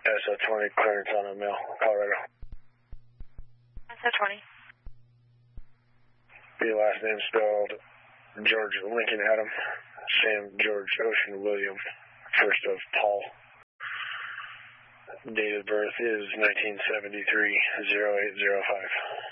SO20 clearance on a mail, Colorado. SO20. Your last name spelled George Lincoln Adam, Sam George Ocean William, first of Paul. Date of birth is 1973-0805.